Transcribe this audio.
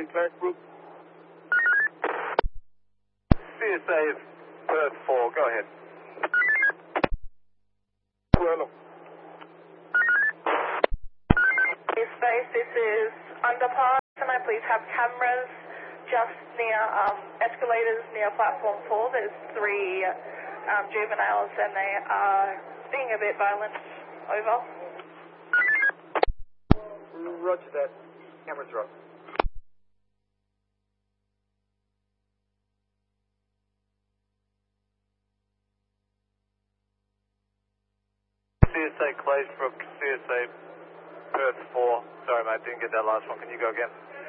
Marine Track Group. CSA Perth 4, go ahead. Hello. Space, this is underpass. Can I please have cameras just near escalators near platform 4? There's 3 juveniles and they are being a bit violent. Over. Roger that. Cameras are up. CSA Claysbrook, CSA Perth 4. Sorry mate, didn't get that last one. Can you go again?